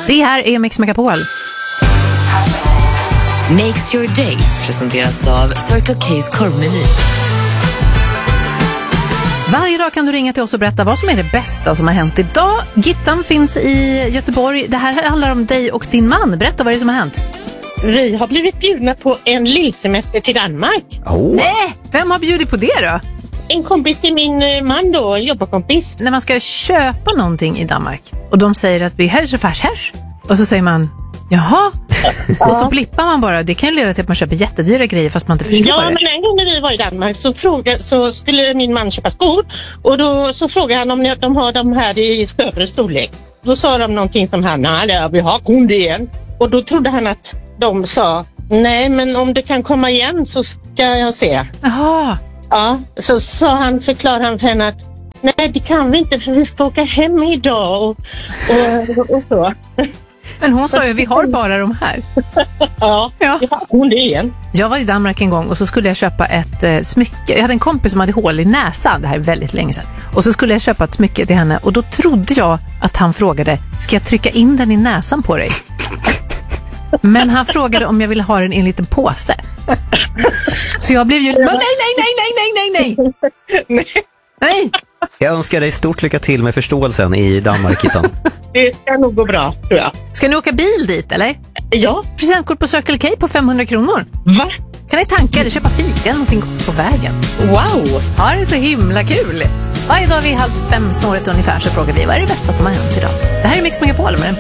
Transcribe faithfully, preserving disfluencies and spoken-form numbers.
Det här är Mix Megapol. Makes your day presenteras av Circle K's korvmeny. Varje dag kan du ringa till oss och berätta vad som är det bästa som har hänt idag. Gittan finns i Göteborg. Det här handlar om dig och din man. Berätta vad det är som har hänt. Vi har blivit bjudna på en lillsemester till Danmark. Oh. Nej, vem har bjudit på det då? En kompis till min man då, en jobbarkompis. När man ska köpa någonting i Danmark och de säger att vi här så färs här. Och så säger man, jaha. Ja. Och så blippar man bara. Det kan ju leda till att man köper jättedyra grejer fast man inte förstår ja, det. Ja, men en gång när vi var i Danmark så, fråga, så skulle min man köpa skor. Och då så frågade han om de har de här i större storlek. Då sa de någonting som han, nej vi har kunder igen. Och då trodde han att de sa, nej men om det kan komma igen så ska jag se. Jaha. Ja, så sa han, förklarade han för henne att nej det kan vi inte för vi ska åka hem idag och, och, och så. Men hon sa ju, vi har bara de här. Ja, ja. Hon det igen. Jag var i Danmark en gång och så skulle jag köpa ett eh, smycke. Jag hade en kompis som hade hål i näsan, det här är väldigt länge sedan. Och så skulle jag köpa ett smycke till henne och då trodde jag att han frågade, ska jag trycka in den i näsan på dig? Men han frågade om jag ville ha den i en liten påse. Så jag blev ju, nej, nej, nej, nej, nej, nej, nej. Nej. Jag önskar dig stort lycka till med förståelsen i Danmark, Gittan. Det ska nog gå bra, tror jag. Ska ni åka bil dit, eller? Ja. Presentkort på Circle K på femhundra kronor. Va? Kan ni tanka eller köpa fika eller någonting gott på vägen? Wow! Ja, det är så himla kul. Varje dag vid halv fem snåret ungefär så frågar vi, vad är det bästa som har hänt idag? Det här är Mix Megapol med den